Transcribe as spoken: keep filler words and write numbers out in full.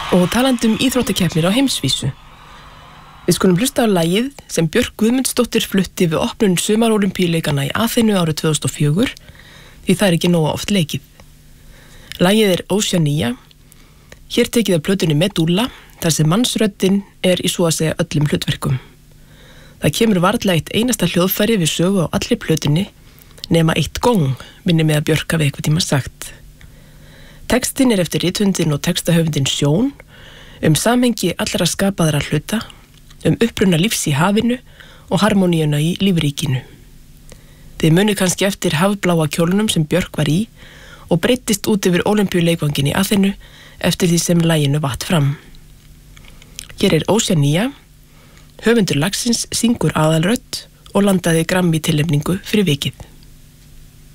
Og talandi um íþróttakeppnir á heimsvísu. Við skulum hlusta á lagið sem Björk Guðmundsdóttir flutti við opnun sumarólympíuleikanna í Aþenu árið tvö þúsund og fjögur, því það er ekki nóga oft leikið. Lagið er Oceania, hér tekið af plötunni Medulla, þar sem mannsröddin er í svo að segja öllum hlutverkum. Það kemur varla eitt einasta hljóðfæri við sögu á allri plötunni, nema eitt gong, minni með að Björk hafi eitthvað tíma sagt. Textin er eftir rithöfundinn og textahöfundinn Sjón, um samhengi allra skapaðra hluta, um uppruna lífs í hafinu og harmoníuna í lífríkinu. Þið munið kannski eftir hafbláa kjólnum sem Björk var í og breyttist út yfir ólympíuleikvanginn í Aþenu eftir því sem laginu vatt fram. Hér er Oceania, höfundur lagsins syngur aðalrödd og landaði Grammy tilnefningu fyrir vikið.